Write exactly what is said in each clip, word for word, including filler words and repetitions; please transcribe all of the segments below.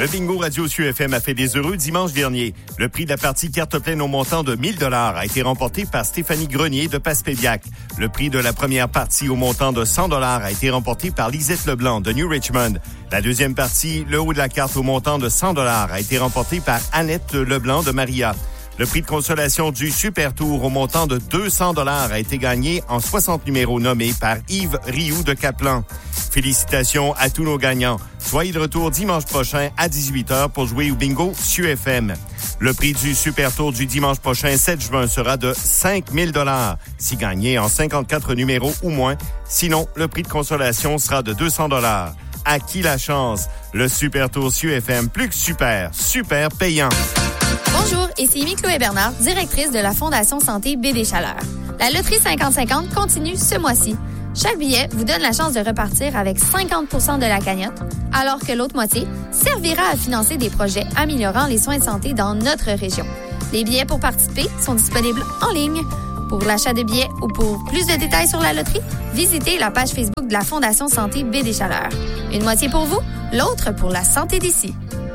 Le bingo Radio S U F M a fait des heureux dimanche dernier. Le prix de la partie carte pleine au montant de mille dollars a été remporté par Stéphanie Grenier de Passepédiac. Le prix de la première partie au montant de cent dollars a été remporté par Lisette Leblanc de New Richmond. La deuxième partie, le haut de la carte au montant de cent dollars a été remporté par Annette Leblanc de Maria. Le prix de consolation du Super Tour au montant de deux cents dollars a été gagné en soixante numéros nommés par Yves Rioux de Caplan. Félicitations à tous nos gagnants. Soyez de retour dimanche prochain à dix-huit heures pour jouer au bingo S U F M. Le prix du Super Tour du dimanche prochain, sept juin, sera de cinq mille dollars, si gagné en cinquante-quatre numéros ou moins. Sinon, le prix de consolation sera de deux cents dollars. À qui la chance? Le Super Tour S U F M, plus que super, super payant. Bonjour, ici Amy-Chloé Bernard, directrice de la Fondation Santé B D Chaleur. La loterie cinquante cinquante continue ce mois-ci. Chaque billet vous donne la chance de repartir avec cinquante pour cent de la cagnotte, alors que l'autre moitié servira à financer des projets améliorant les soins de santé dans notre région. Les billets pour participer sont disponibles en ligne. Pour l'achat de billets ou pour plus de détails sur la loterie, visitez la page Facebook de la Fondation Santé B D Chaleur. Une moitié pour vous, l'autre pour la santé d'ici.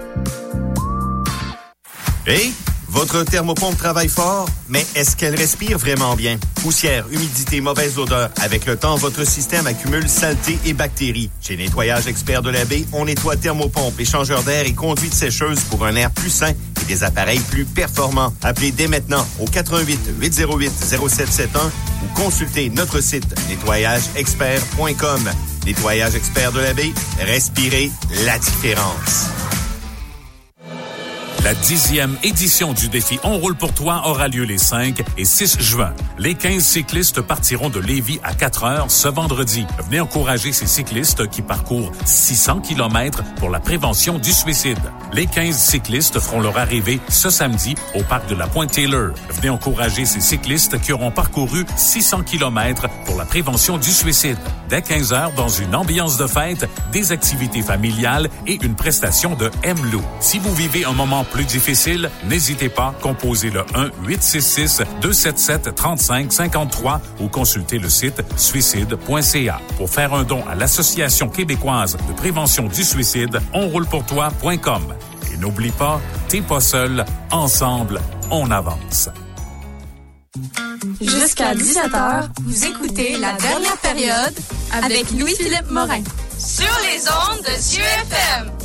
Hey, votre thermopompe travaille fort, mais est-ce qu'elle respire vraiment bien? Poussière, humidité, mauvaise odeur. Avec le temps, votre système accumule saleté et bactéries. Chez Nettoyage Expert de la Baie, on nettoie thermopompe, échangeur d'air et conduite sécheuse pour un air plus sain et des appareils plus performants. Appelez dès maintenant au quatre un huit, huit zéro huit, zéro sept sept un ou consultez notre site nettoyage expert point com. Nettoyage Expert de la Baie, respirez la différence. La dixième édition du défi On roule pour toi aura lieu les cinq et six juin. Les quinze cyclistes partiront de Lévis à quatre heures ce vendredi. Venez encourager ces cyclistes qui parcourent six cents kilomètres pour la prévention du suicide. Les quinze cyclistes feront leur arrivée ce samedi au parc de la Pointe-Taylor. Venez encourager ces cyclistes qui auront parcouru six cents kilomètres pour la prévention du suicide. Dès quinze heures, dans une ambiance de fête, des activités familiales et une prestation de M-Lou. Si vous vivez un moment plus difficile, n'hésitez pas, composez le un huit six six, deux sept sept, trois cinq cinq trois ou consultez le site suicide point c a. Pour faire un don à l'Association québécoise de prévention du suicide, on roule pour toi point com. Et n'oublie pas, t'es pas seul, ensemble, on avance. Jusqu'à dix-sept heures, vous écoutez La Dernière Période avec Louis-Philippe Morin. Sur les ondes de S U F M.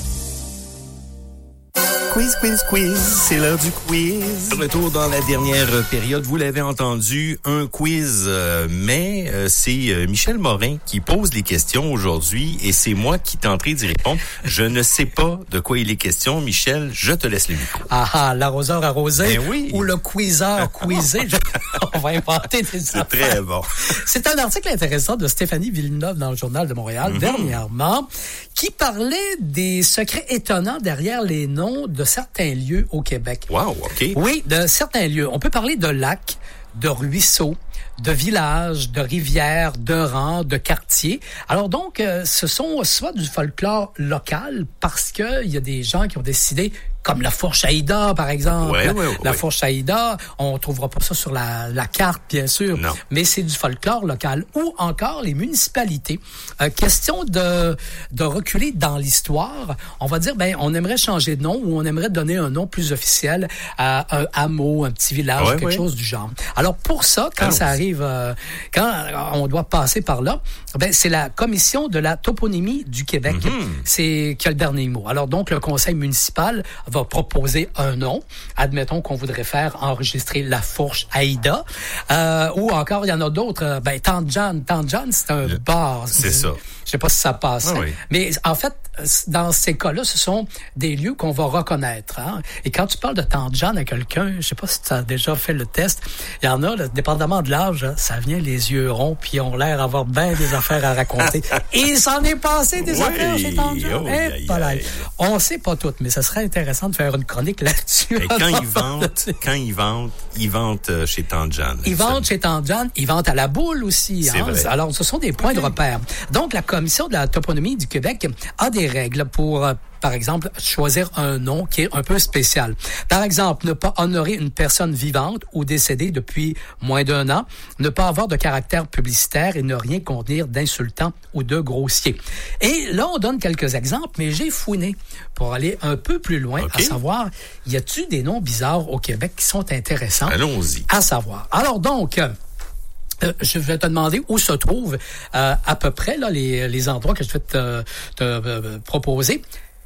Quiz, quiz, quiz, c'est l'heure du quiz. Retour dans la dernière période, vous l'avez entendu, un quiz, euh, mais euh, c'est euh, Michel Morin qui pose les questions aujourd'hui et c'est moi qui tenterai d'y répondre. Je ne sais pas de quoi il est question. Michel, je te laisse le micro. Ah ah, l'arroseur arrosé ben oui. Ou le quizeur quizé. Je... On va inventer des C'est affaires. très bon. C'est un article intéressant de Stéphanie Villeneuve dans le Journal de Montréal, mm-hmm. dernièrement, qui parlait des secrets étonnants derrière les noms de certains lieux au Québec. Wow, OK. Oui, de certains lieux. On peut parler de lacs, de ruisseaux, de villages, de rivières, de rangs, de quartiers. Alors donc, euh, ce sont soit du folklore local parce que il y a des gens qui ont décidé, comme la Fourche Aïda, par exemple. Ouais, ouais, ouais, la ouais. Fourche Aïda, on trouvera pas ça sur la, la carte, bien sûr. Non. Mais c'est du folklore local. Ou encore les municipalités. Euh, question de, de reculer dans l'histoire. On va dire, ben, on aimerait changer de nom ou on aimerait donner un nom plus officiel à un hameau, un petit village, ouais, quelque ouais. chose du genre. Alors, pour ça, quand Alors, ça arrive, euh, quand on doit passer par là, ben, c'est la Commission de la toponymie du Québec. Mm-hmm. C'est qui a le dernier mot. Alors, donc, le conseil municipal va proposer un nom. Admettons qu'on voudrait faire enregistrer la Fourche Aïda. Euh, ou encore, il y en a d'autres. Ben, Tante Jeanne. Tante Jeanne, c'est un Le, bar. C'est ça. Je sais pas si ça passe. Ah, oui. Mais en fait, dans ces cas-là, ce sont des lieux qu'on va reconnaître. Hein? Et quand tu parles de Tante Jeanne à quelqu'un, je sais pas si tu as déjà fait le test, il y en a, là, dépendamment de l'âge, ça vient les yeux ronds, puis ils ont l'air d'avoir bien des affaires à raconter. Et il s'en est passé des oui, affaires chez Tante Jeanne. Oh, eh, aïe, voilà. aïe. On sait pas tout, mais ça serait intéressant de faire une chronique là-dessus. Et quand ils vendent, quand ils vendent, ils vendent chez Tante Jeanne. Ils vendent chez Tante Jeanne, ils vendent à la boule aussi. C'est hein? vrai. Alors, ce sont des points de repère. Donc, la, Commission de la toponymie du Québec a des règles pour, euh, par exemple, choisir un nom qui est un peu spécial. Par exemple, ne pas honorer une personne vivante ou décédée depuis moins d'un an, ne pas avoir de caractère publicitaire et ne rien contenir d'insultant ou de grossier. Et là, on donne quelques exemples, mais j'ai fouiné pour aller un peu plus loin, okay. à savoir, y a-t-il des noms bizarres au Québec qui sont intéressants? Allons-y. À savoir. Alors donc, euh, je vais te demander où se trouvent euh, à peu près là les, les endroits que je vais te, te euh, proposer.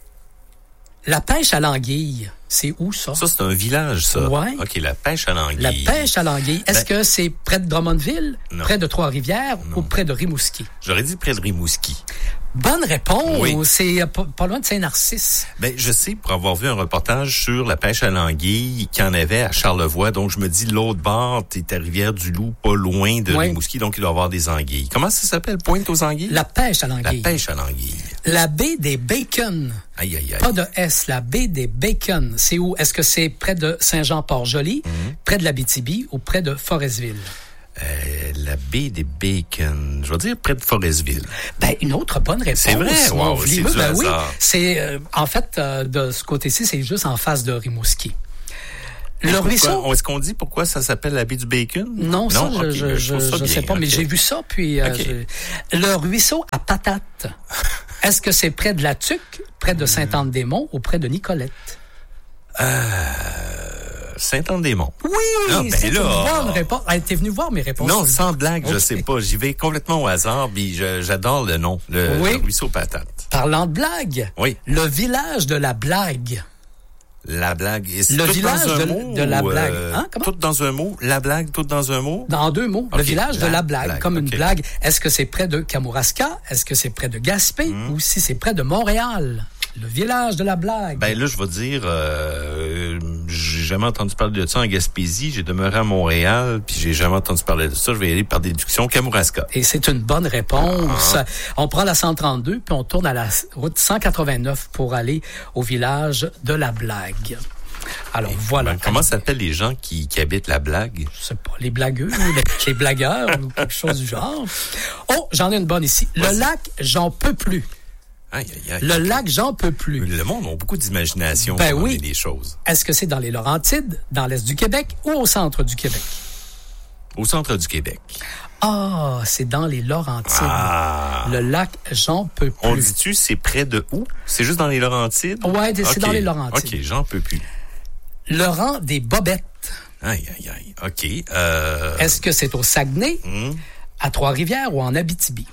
La pêche à l'anguille, c'est où ça? Ça, c'est un village, ça. Ouais. OK, la pêche à l'anguille. La pêche à l'anguille. Est-ce ben, que c'est près de Drummondville, non. près de Trois-Rivières non. ou près de Rimouski? J'aurais dit près de Rimouski. Bonne réponse. Oui. C'est pas, pas loin de Saint-Narcisse. Ben, je sais, pour avoir vu un reportage sur la pêche à l'anguille qu'il y en avait à Charlevoix. Donc, je me dis, l'autre bord, t'es à Rivière-du-Loup, pas loin de oui. Rimouski. Donc, il doit y avoir des anguilles. Comment ça s'appelle? Pointe aux anguilles? La pêche à l'anguille. La pêche à l'anguille. La baie des Bacon. Aïe, aïe, aïe. Pas de S. La baie des Bacon. C'est où? Est-ce que c'est près de Saint-Jean-Port-Joli, mm-hmm. près de l'Abitibi ou près de Forestville? Euh, la baie des Bacon, je vais dire près de Forestville. Ben, une autre bonne réponse. C'est vrai, wow, c'est du ben oui, hasard. c'est, euh, en fait, euh, de ce côté-ci, c'est juste en face de Rimouski. Le pourquoi, ruisseau... Est-ce qu'on dit pourquoi ça s'appelle la baie du Bacon? Non, ça, non? je, okay, je, je, je, ça je bien, sais pas, okay. mais j'ai vu ça, puis... Euh, okay. je... Le ruisseau à patates, est-ce que c'est près de la Tuque, près de Sainte-Anne-des-Monts ou près de Nicolette? Euh... Sainte-Anne-des-Monts. Oui, ah, ben c'est là... une bonne réponse. Ah, t'es venu voir mes réponses? Non, sans blague, okay. je sais pas. J'y vais complètement au hasard, puis je, j'adore le nom, le, oui. le ruisseau patate. Parlant de blague, oui. le village de la blague. La blague. Et le tout village dans un de, mot, de la blague. Euh, hein, comment? Tout dans un mot? La blague, tout dans un mot? Dans deux mots. Okay. Le village la, de la blague, blague comme okay. une blague. Est-ce que c'est près de Kamouraska? Est-ce que c'est près de Gaspé? Mm. Ou si c'est près de Montréal? Le village de la blague. Ben là, je vais dire, euh, j'ai jamais entendu parler de ça en Gaspésie. J'ai demeuré à Montréal, puis j'ai jamais entendu parler de ça. Je vais y aller par déduction, Kamouraska. Et c'est une bonne réponse. Ah. On prend la cent trente-deux, puis on tourne à la route cent quatre-vingt-neuf pour aller au village de la blague. Alors, et voilà. Ben, comment s'appellent les gens qui, qui habitent la blague? Je sais pas, les blagueux, les, les blagueurs, ou quelque chose du genre. Oh, j'en ai une bonne ici. Le Vas-y. lac J'en peux plus. Aïe, aïe, aïe. Le lac J'en peux plus. Le monde a beaucoup d'imagination ben pour oui. des choses. Est-ce que c'est dans les Laurentides, dans l'est du Québec ou au centre du Québec? Au centre du Québec. Ah, c'est dans les Laurentides. Ah. Le lac J'en peux plus. On dit-tu c'est près de où? C'est juste dans les Laurentides? Ouais, c'est okay. dans les Laurentides. OK, J'en peux plus. Le rang des Bobettes. Aïe, aïe, aïe. OK. Euh... Est-ce que c'est au Saguenay, mmh. à Trois-Rivières ou en Abitibi?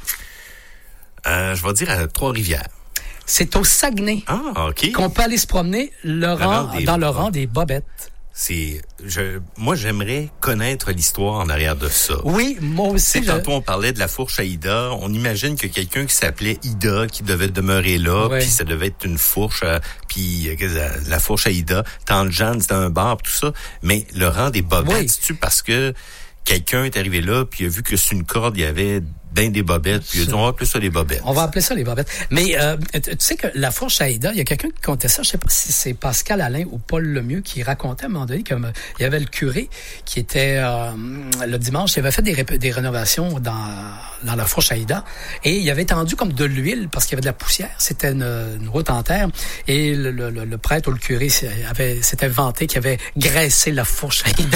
Euh, je vais dire à Trois-Rivières. C'est au Saguenay. Ah, OK. Qu'on peut aller se promener le rang, dans le rang des Bobettes. C'est, je, moi, j'aimerais connaître l'histoire en arrière de ça. Oui, moi aussi. Tu sais, tantôt, on parlait de la fourche à Ida. On imagine que quelqu'un qui s'appelait Ida, qui devait demeurer là, ouais. puis ça devait être une fourche, euh, puis euh, la fourche à Ida. Tante Jeanne, c'était un bar, tout ça. Mais le rang des bobettes, oui. c'est-tu parce que quelqu'un est arrivé là, puis il a vu que sur une corde, il y avait ben des bobettes, puis il a dit, on va appeler ça les bobettes. On va appeler ça les bobettes. Mais euh, tu sais que la fourche à Ida, il y a quelqu'un qui comptait ça, je sais pas si c'est Pascal Alain ou Paul Lemieux, qui racontait à un moment donné qu'il y avait le curé qui était, euh, le dimanche, il avait fait des, ré- des rénovations dans, dans la fourche à Ida, et il avait tendu comme de l'huile, parce qu'il y avait de la poussière, c'était une, une route en terre, et le, le, le prêtre ou le curé avait, s'était vanté qu'il avait graissé la fourche à Ida.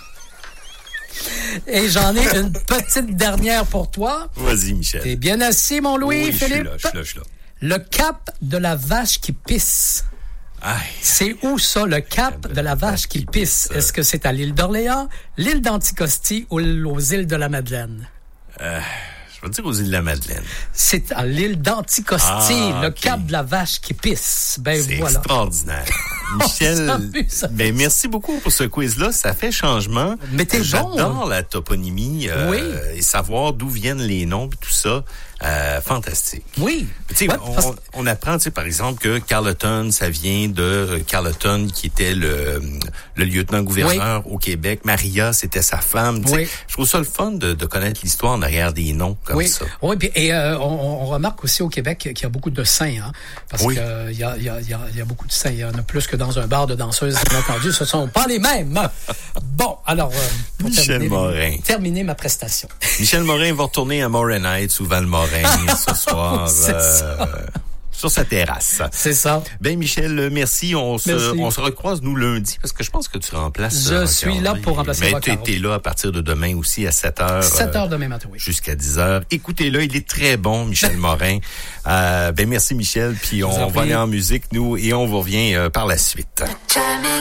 Et j'en ai une petite dernière pour toi. Vas-y, Michel. T'es bien assis, mon Louis, oui, Philippe? Je suis là, je suis là, je suis là. Le cap de la vache qui pisse. Aïe. C'est où ça, le cap de la vache qui pisse? Est-ce que c'est à l'île d'Orléans, l'île d'Anticosti ou aux îles de la Madeleine? Euh... Je vais dire aux îles de la Madeleine. C'est à l'île d'Anticosti, ah, le okay. cap de la vache qui pisse. Ben c'est voilà. Extraordinaire. Michel, ben merci beaucoup pour ce quiz-là. Ça fait changement. Mais t'es J'adore bon. la toponymie euh, oui. et savoir d'où viennent les noms et tout ça. Euh, fantastique. Oui. Tu sais, ouais, on, parce... on apprend, tu sais, par exemple, que Carleton, ça vient de Carleton, qui était le, le lieutenant-gouverneur oui. au Québec. Maria, c'était sa femme. Tu sais, oui. Je trouve ça le fun de, de connaître l'histoire en arrière des noms comme oui. ça. Oui, puis, et euh, on, on remarque aussi au Québec qu'il y a beaucoup de saints, hein, parce oui. qu'il euh, y, a, y, a, y, a, y a beaucoup de saints. Il y en a plus que dans un bar de danseuses, bien entendu. Ce sont pas les mêmes. Bon, alors, euh, pour Michel terminer, Morin. terminer ma prestation. Michel Morin va retourner à Morin Heights ou Val-Morin. Morin ce soir. C'est euh, ça. Sur sa terrasse. C'est ça. Ben Michel, merci. On se, Merci. on se recroise nous lundi parce que je pense que tu remplaces. Je euh, suis Rock là Henry. pour remplacer Mais Rock tu Henry. es là à partir de demain aussi à sept heures. sept heures euh, demain matin, oui. Jusqu'à dix heures. Écoutez-le, il est très bon, Michel Morin. Euh, ben merci Michel, puis on en va prie. aller en musique nous et on vous revient euh, par la suite. Jamais